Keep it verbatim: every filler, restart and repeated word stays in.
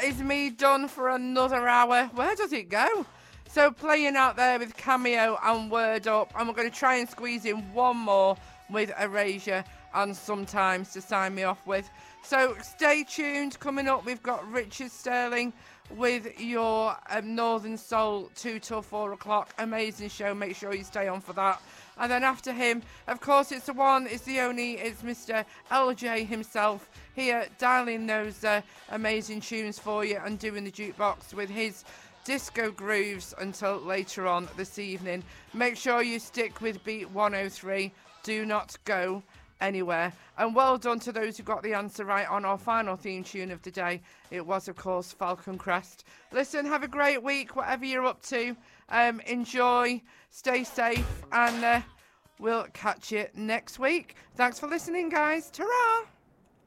that is me done for another hour. Where does it go? So playing out there with Cameo and Word Up, and we're going to try and squeeze in one more with Erasure and Sometimes to sign me off with. So stay tuned. Coming up, we've got Richard Sterling with your um, Northern Soul, two till four o'clock. Amazing show. Make sure you stay on for that. And then after him, of course, it's the one, it's the only, it's Mister L J himself here, dialing those uh, amazing tunes for you and doing the jukebox with his disco grooves until later on this evening. Make sure you stick with Beat one oh three. Do not go anywhere. And well done to those who got the answer right on our final theme tune of the day. It was, of course, Falcon Crest. Listen, have a great week, whatever you're up to. Um, enjoy, stay safe, and uh, we'll catch you next week. Thanks for listening, guys. Ta-ra!